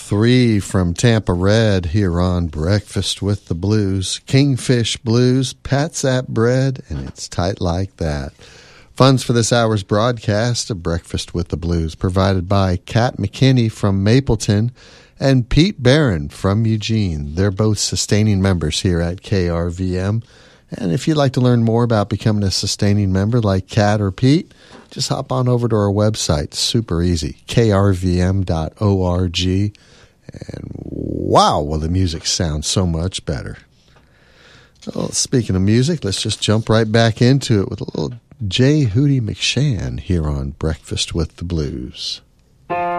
3 from Tampa Red here on Breakfast with the Blues. Kingfish Blues, Pat's At Bread, and It's Tight Like That. Funds for this hour's broadcast of Breakfast with the Blues provided by Kat McKinney from Mapleton and Pete Barron from Eugene. They're both sustaining members here at KRVM. And if you'd like to learn more about becoming a sustaining member like Kat or Pete, just hop on over to our website. Super easy, krvm.org. And wow, well, the music sounds so much better. Well, speaking of music, let's just jump right back into it with a little J. Hootie McShann here on Breakfast with the Blues.